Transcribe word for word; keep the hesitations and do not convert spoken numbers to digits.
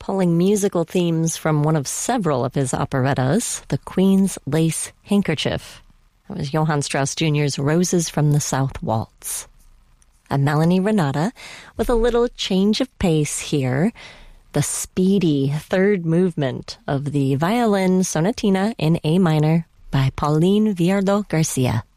pulling musical themes from one of several of his operettas, The Queen's Lace Handkerchief. That was Johann Strauss Junior's Roses from the South Waltz. And Melanie Renata with a little change of pace here, the speedy third movement of the Violin Sonatina in A minor by Pauline Viardot Garcia.